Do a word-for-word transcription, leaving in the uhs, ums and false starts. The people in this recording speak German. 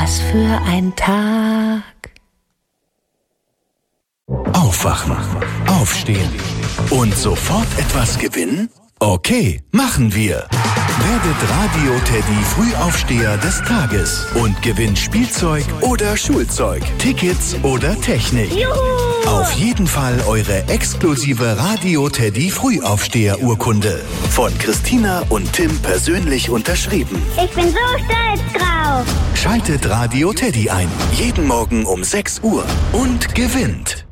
Was für ein Tag. Aufwachen, aufstehen und sofort etwas gewinnen? Okay, machen wir. Werdet Radio-Teddy Frühaufsteher des Tages und gewinnt Spielzeug oder Schulzeug, Tickets oder Technik. Juhu! Auf jeden Fall eure exklusive Radio-Teddy Frühaufsteher-Urkunde. Von Christina und Tim persönlich unterschrieben. Ich bin so stolz drauf. Schaltet Radio-Teddy ein. Jeden Morgen um sechs Uhr und gewinnt.